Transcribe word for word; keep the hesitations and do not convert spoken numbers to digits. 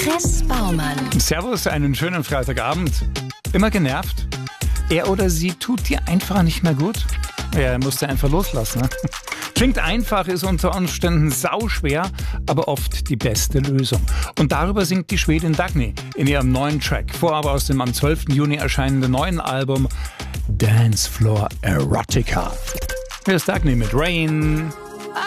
Chris Baumann. Servus, einen schönen Freitagabend. Immer genervt? Er oder sie tut dir einfach nicht mehr gut? Ja, er musste einfach loslassen. Ne? Klingt einfach, ist unter Umständen sauschwer, aber oft die beste Lösung. Und darüber singt die Schwedin Dagny in ihrem neuen Track. Vorab aus dem am zwölften Juni erscheinenden neuen Album Dance Floor Erotica. Hier ist Dagny mit Rain.